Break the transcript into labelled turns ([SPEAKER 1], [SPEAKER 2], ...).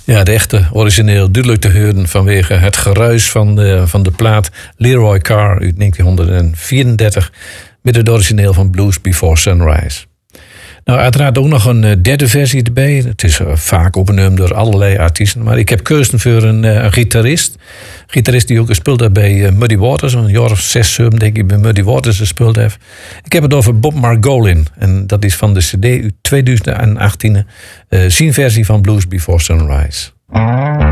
[SPEAKER 1] Ja, de echte origineel duidelijk te horen vanwege het geruis van de plaat Leroy Carr uit 1934 met het origineel van Blues Before Sunrise. Nou, uiteraard ook nog een derde versie erbij. Het is vaak opgenomen door allerlei artiesten. Maar ik heb gekozen voor een gitarist. Gitarist die ook gespeeld heeft bij Muddy Waters. Een jaar of 6, 7 denk ik bij Muddy Waters gespeeld heeft. Ik heb het over Bob Margolin. En dat is van de CD uit 2018. Zijn versie van Blues Before Sunrise.